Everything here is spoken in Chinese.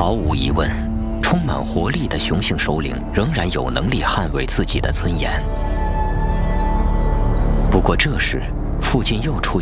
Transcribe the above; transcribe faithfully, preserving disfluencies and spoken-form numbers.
毫无疑问，充满活力的雄性首领仍然有能力捍卫自己的尊严。不过这时，附近又出现